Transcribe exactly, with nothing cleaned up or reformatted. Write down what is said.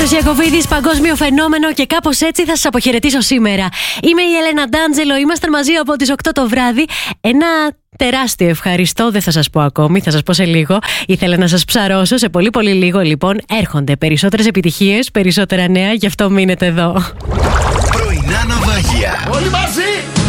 Πέτρος Ιακωβίδης, παγκόσμιο φαινόμενο, και κάπως έτσι θα σας αποχαιρετήσω σήμερα. Είμαι η Έλενα Ντάντζελο, είμαστε μαζί από τις οκτώ το βράδυ. Ένα τεράστιο ευχαριστώ, δεν θα σας πω ακόμη, θα σας πω σε λίγο. Ήθελα να σας ψαρώσω, σε πολύ πολύ λίγο λοιπόν έρχονται περισσότερες επιτυχίες, περισσότερα νέα, γι' αυτό μείνετε εδώ. Πρωινά ναυάγια. Όλοι μαζί!